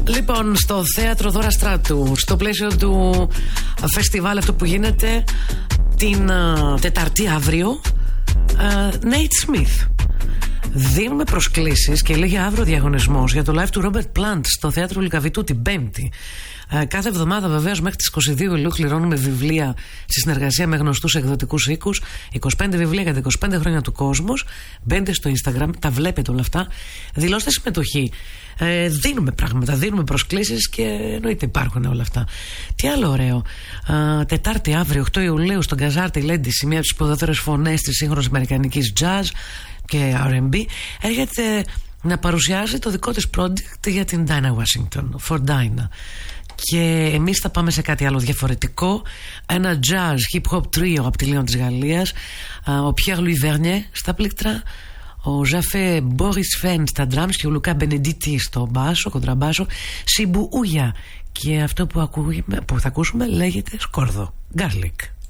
Λοιπόν, στο θέατρο Δώρα Στράτου, στο πλαίσιο του φεστιβάλ αυτό που γίνεται την Τετάρτη αύριο, Nate Smith. Δίνουμε προσκλήσεις και λέγει αύριο διαγωνισμός για το live του Robert Plant στο θέατρο Λυκαβητού την Πέμπτη. Κάθε εβδομάδα βεβαίως μέχρι τις 22 Ιουλίου κληρώνουμε βιβλία στη συνεργασία με γνωστούς εκδοτικούς οίκους. 25 βιβλία για τα 25 χρόνια του κόσμος. Μπαίνετε στο Instagram, τα βλέπετε όλα αυτά. Δηλώστε συμμετοχή. Δίνουμε πράγματα, δίνουμε προσκλήσεις και εννοείται υπάρχουν όλα αυτά. Τι άλλο ωραίο. Τετάρτη αύριο 8 Ιουλίου στον Καζάρτη Λέντιση, μία από τις σπουδαιότερες φωνές της σύγχρονης αμερικανικής jazz και R&B, έρχεται να παρουσιάζει το δικό της project για την Dinah Washington, For Dinah. Και εμείς θα πάμε σε κάτι άλλο διαφορετικό. Ένα jazz hip hop trio από τη Λίον της Γαλλίας, ο Pierre Louis Vernet στα πλήκτρα, ο Ζαφέ Boris Fenn στα drums και ο Λουκά Μπενεντίτη στο μπάσο, κοντραμπάσο, Σιμπου Ούγια. Και αυτό που θα ακούσουμε λέγεται σκόρδο, garlic.